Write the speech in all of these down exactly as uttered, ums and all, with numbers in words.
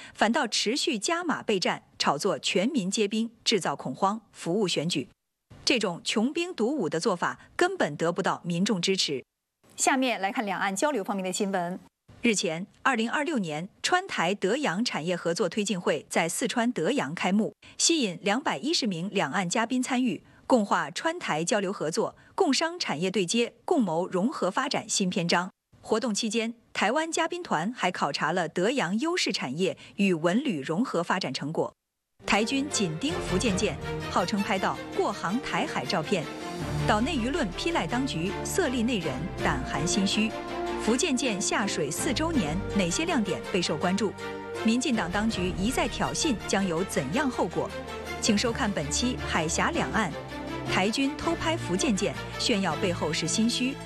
反倒持续加码备战，炒作全民皆兵，制造恐慌，服务选举。这种穷兵黩武的做法根本得不到民众支持。 下面来看两岸交流方面的新闻。 日前，二零二六年川台德洋产业合作推进会在四川德阳开幕，吸引两百一十名两岸嘉宾参与，共话川台交流合作、共商产业对接、共谋融合发展新篇章。活动期间，台湾嘉宾团还考察了德阳优势产业与文旅融合发展成果。台军紧盯福建舰，号称拍到过航台海照片，岛内舆论批赖当局色厉内荏，胆寒心虚。福建舰下水四周年，哪些亮点备受关注？民进党当局一再挑衅，将有怎样后果？请收看本期《海峡两岸》，台军偷拍福建舰，炫耀背后是心虚。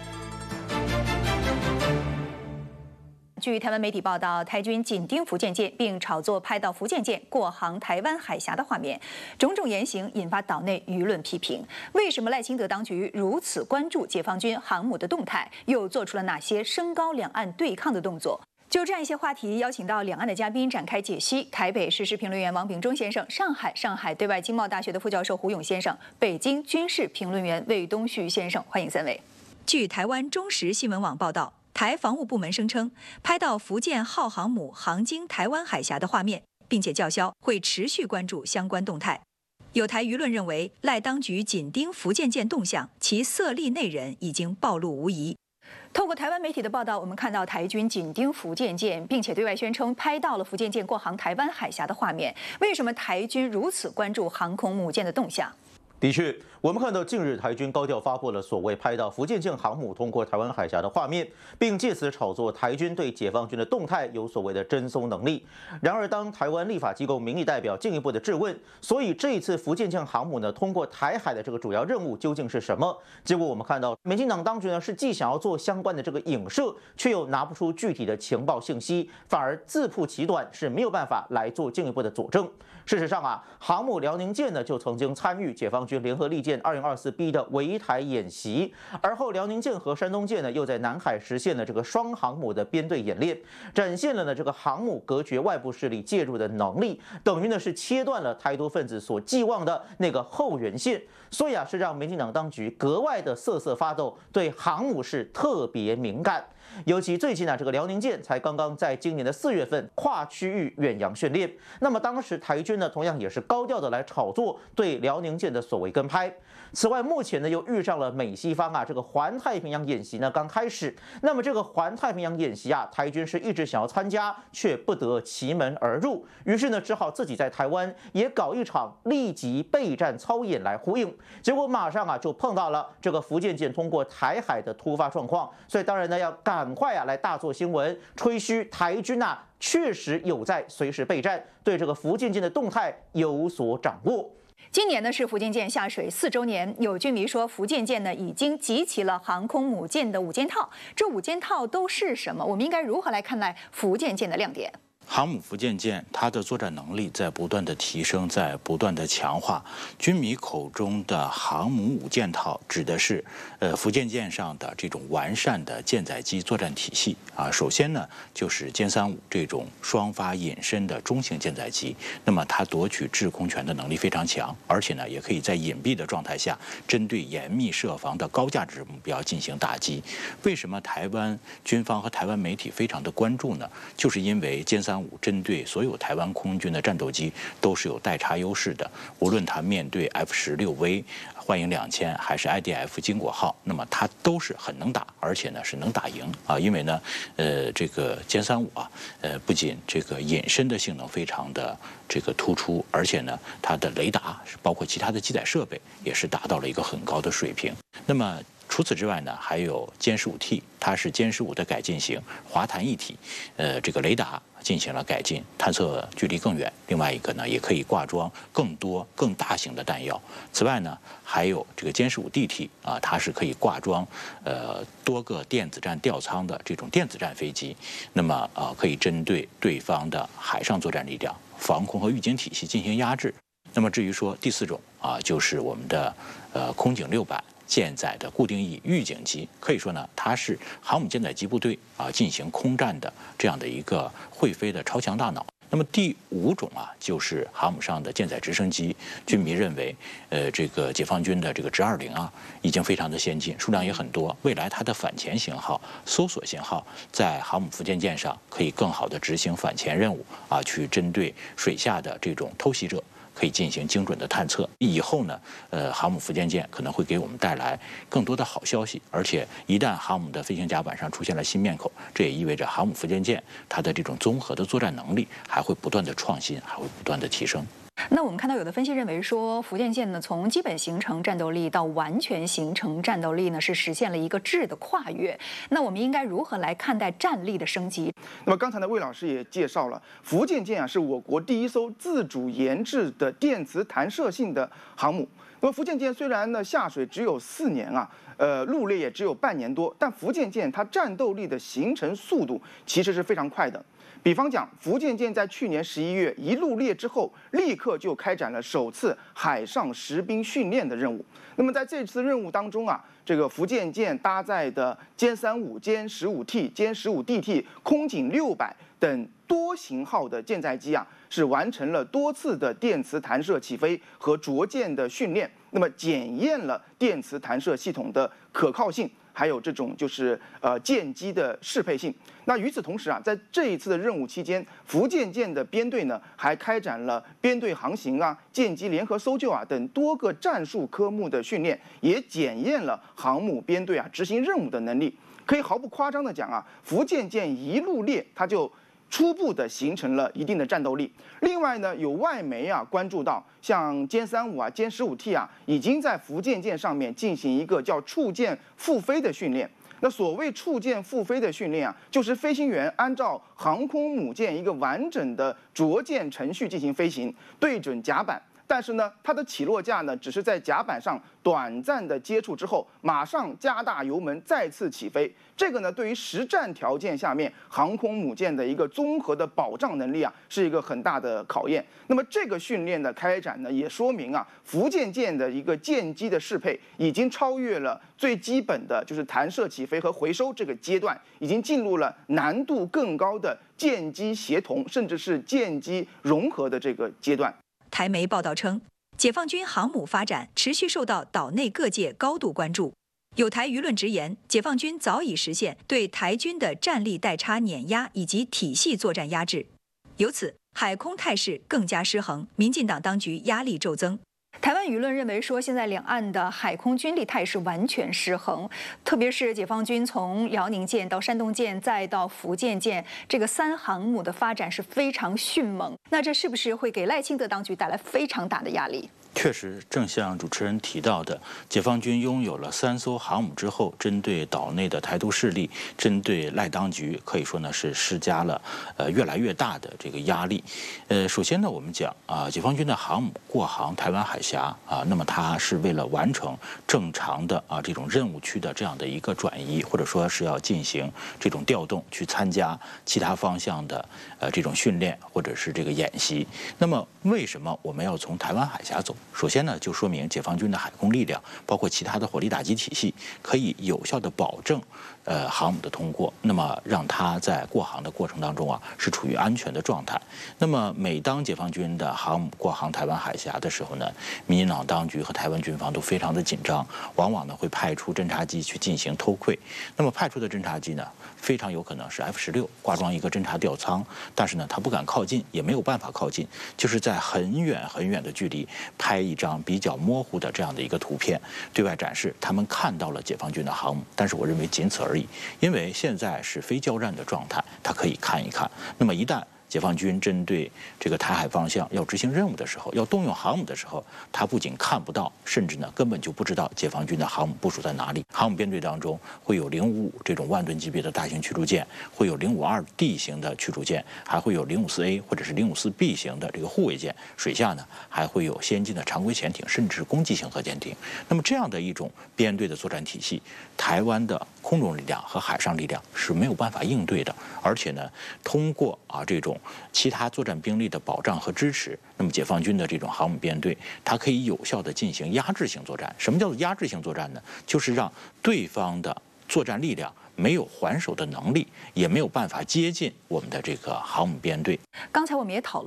据台湾媒体报道，台军紧盯福建舰，并炒作拍到福建舰过航台湾海峡的画面，种种言行引发岛内舆论批评。为什么赖清德当局如此关注解放军航母的动态，又做出了哪些升高两岸对抗的动作？就这样一些话题，邀请到两岸的嘉宾展开解析。台北时事评论员王炳忠先生，上海上海对外经贸大学的副教授胡勇先生，北京军事评论员魏东旭先生，欢迎三位。 据台湾中时新闻网报道，台防务部门声称，拍到福建号航母航经台湾海峡的画面，并且叫嚣会持续关注相关动态。有台舆论认为，赖当局紧盯福建舰动向，其色厉内荏已经暴露无遗。 透过台湾媒体的报道，我们看到台军紧盯福建舰，并且对外宣称拍到了福建舰过航台湾海峡的画面。为什么台军如此关注航空母舰的动向？ 的确，我们看到近日台军高调发布了所谓拍到福建舰航母通过台湾海峡的画面，并借此炒作台军对解放军的动态有所谓的侦搜能力。然而，当台湾立法机构民意代表进一步的质问，所以这一次福建舰航母呢通过台海的这个主要任务究竟是什么？结果我们看到，民进党当局呢是既想要做相关的这个影射，却又拿不出具体的情报信息，反而自曝其短，是没有办法来做进一步的佐证。事实上啊，航母辽宁舰呢就曾经参与解放军联合利剑二零二四 B 的围台演习，而后辽宁舰和山东舰呢又在南海实现了这个双航母的编队演练，展现了呢这个航母隔绝外部势力介入的能力，等于呢是切断了台独分子所寄望的那个后援线，所以啊是让民进党当局格外的瑟瑟发抖，对航母是特别敏感。尤其最近啊，这个辽宁舰才刚刚在今年的四月份跨区域远洋训练，那么当时台军呢，同样也是高调的来炒作对辽宁舰的所谓跟拍。此外，目前呢又遇上了美西方啊这个环太平洋演习呢刚开始，那么这个环太平洋演习啊，台军是一直想要参加，却不得其门而入，于是呢只好自己在台湾也搞一场立即备战操演来呼应，结果马上啊就碰到了这个福建舰通过台海的突发状况，所以当然呢要赶快啊来大做新闻，吹嘘台军啊确实有在随时备战，对这个福建舰的动态有所掌握。 今年呢是福建舰下水四周年，有军迷说福建舰呢已经集齐了航空母舰的五件套，这五件套都是什么？我们应该如何来看待福建舰的亮点？ 航母福建舰，它的作战能力在不断的提升，在不断的强化。军迷口中的航母五件套，指的是呃福建舰上的这种完善的舰载机作战体系啊。首先呢，就是歼三五这种双发隐身的中型舰载机，那么它夺取制空权的能力非常强，而且呢，也可以在隐蔽的状态下，针对严密设防的高价值目标进行打击。为什么台湾军方和台湾媒体非常的关注呢？就是因为歼三五针对所有台湾空军的战斗机都是有代差优势的，无论它面对 F 十六 V、幻影两千还是 I D F 经国号，那么它都是很能打，而且呢是能打赢啊。因为呢，呃，这个歼三五啊，呃，不仅这个隐身的性能非常的这个突出，而且呢，它的雷达包括其他的机载设备也是达到了一个很高的水平。那么除此之外呢，还有歼十五 T， 它是歼十五的改进型，滑弹一体，呃，这个雷达进行了改进，探测距离更远。另外一个呢，也可以挂装更多、更大型的弹药。此外呢，还有这个歼十五 D T 啊，它是可以挂装呃多个电子战吊舱的这种电子战飞机，那么啊、呃、可以针对对方的海上作战力量、防空和预警体系进行压制。那么至于说第四种啊，就是我们的呃空警六百。舰载的固定翼预警机，可以说呢，它是航母舰载机部队啊进行空战的这样的一个会飞的超强大脑。 那么第五种啊，就是航母上的舰载直升机。军迷认为，呃，这个解放军的这个直二零啊，已经非常的先进，数量也很多。未来它的反潜型号、搜索型号在航母福建舰上可以更好的执行反潜任务啊，去针对水下的这种偷袭者。可以进行精准的探测。以后呢，呃，航母福建舰可能会给我们带来更多的好消息。而且，一旦航母的飞行甲板上出现了新面孔，这也意味着航母福建舰它的这种综合的作战能力还会不断的创新，还会不断的提升。 那我们看到有的分析认为说，福建舰呢从基本形成战斗力到完全形成战斗力呢是实现了一个质的跨越。那我们应该如何来看待战力的升级？ 那么刚才呢，魏老师也介绍了，福建舰啊是我国第一艘自主研制的电磁弹射性的航母。那么福建舰虽然呢下水只有四年啊，呃入列也只有半年多，但福建舰它战斗力的形成速度其实是非常快的。比方讲，福建舰在去年十一月一入列之后，立刻就开展了首次海上实兵训练的任务。那么在这次任务当中啊，这个福建舰搭载的歼三五、歼十五 T、歼十五 D T、空警六百等多型号的舰载机啊，是完成了多次的电磁弹射起飞和着舰的训练，那么检验了电磁弹射系统的可靠性。还有这种就是呃舰机的适配性。那与此同时啊，在这一次的任务期间，福建舰的编队呢还开展了编队航行啊、舰机联合搜救啊等多个战术科目的训练，也检验了航母编队啊执行任务的能力。可以毫不夸张的讲啊，福建舰一入列，它就初步的形成了一定的战斗力。另外呢，有外媒啊关注到，像歼三五啊、歼十五 T 啊，已经在福建舰上面进行一个叫触舰复飞的训练。那所谓触舰复飞的训练啊，就是飞行员按照航空母舰一个完整的着舰程序进行飞行，对准甲板。但是呢，它的起落架呢，只是在甲板上短暂的接触之后，马上加大油门再次起飞。这个呢，对于实战条件下面航空母舰的一个综合的保障能力啊，是一个很大的考验。那么这个训练的开展呢，也说明啊，福建舰的一个舰机的适配已经超越了最基本的就是弹射起飞和回收这个阶段，已经进入了难度更高的舰机协同，甚至是舰机融合的这个阶段。 台媒报道称，解放军航母发展持续受到岛内各界高度关注。有台舆论直言，解放军早已实现对台军的战力代差碾压以及体系作战压制，由此海空态势更加失衡，民进党当局压力骤增。 台湾舆论认为说，现在两岸的海空军力态势完全失衡，特别是解放军从辽宁舰到山东舰再到福建舰，这个三航母的发展是非常迅猛。那这是不是会给赖清德当局带来非常大的压力？ 确实，正像主持人提到的，解放军拥有了三艘航母之后，针对岛内的台独势力，针对赖当局，可以说呢是施加了呃越来越大的这个压力。呃，首先呢，我们讲啊，解放军的航母过航台湾海峡啊，那么它是为了完成正常的啊这种任务区的这样的一个转移，或者说是要进行这种调动，去参加其他方向的呃这种训练或者是这个演习。那么为什么我们要从台湾海峡走？首先呢，就说明解放军的海空力量，包括其他的火力打击体系，可以有效的保证，呃，航母的通过，那么让它在过航的过程当中啊，是处于安全的状态。那么每当解放军的航母过航台湾海峡的时候呢，民进党当局和台湾军方都非常的紧张，往往呢会派出侦察机去进行偷窥。那么派出的侦察机呢，非常有可能是 F 十六挂装一个侦察吊舱，但是呢，它不敢靠近，也没有办法靠近，就是在很远很远的距离拍一张比较模糊的这样的一个图片，对外展示他们看到了解放军的航母，但是我认为仅此而已，因为现在是非交战的状态，他可以看一看。那么一旦解放军针对这个台海方向要执行任务的时候，要动用航母的时候，他不仅看不到，甚至呢根本就不知道解放军的航母部署在哪里。航母编队当中会有零五五这种万吨级别的大型驱逐舰，会有零五二 D 型的驱逐舰，还会有零五四 A 或者是零五四 B 型的这个护卫舰，水下呢还会有先进的常规潜艇，甚至是攻击型核潜艇。那么这样的一种编队的作战体系，台湾的空中力量和海上力量是没有办法应对的，而且呢，通过啊这种其他作战兵力的保障和支持，那么解放军的这种航母编队，它可以有效地进行压制性作战。什么叫做压制性作战呢？就是让对方的作战力量没有还手的能力，也没有办法接近我们的这个航母编队。 刚才我们也讨论。